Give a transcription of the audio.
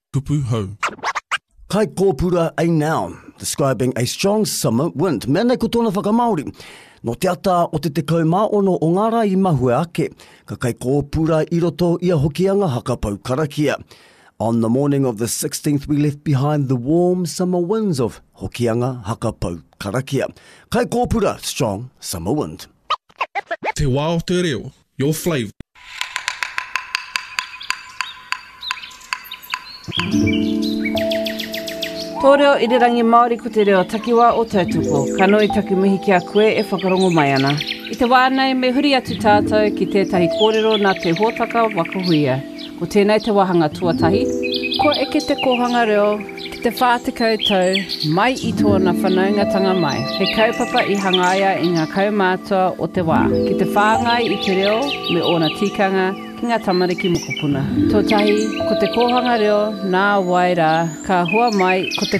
Kupu hau. Kai kōpura a noun, describing a strong summer wind. Mea nei ko tōna whakamauri. No te ata o te tekau ono o ngara I mahue ake, ka kai kōpura I roto ia hokianga hakapau karakia. On the morning of the 16th, we left behind the warm summer winds of hokianga hakapau karakia. Kai kōpura, strong summer wind. Te wā o te reo, your flavour. Tō reo I rangi Māori ko te reo takiwā o tautuko, ka noi taki mihi ki a koe e whakarongo mai ana. I te wānei me huri atu tātou ki tētahi kōrero nā te hōtaka wakahuia. Ko tēnei te wahanga tuatahi. Ko eke te kohanga reo, ki te whātekau tau, mai I tōna whanaungatanga mai. He kaupapa I hangaia I ngā kaumātua o te wā. Ki te whāngai I te reo, me ōna tikanga, ki ngā tamariki mokopuna. Tōtahi, ko te kohanga reo, nā waira, ka hua mai, ko te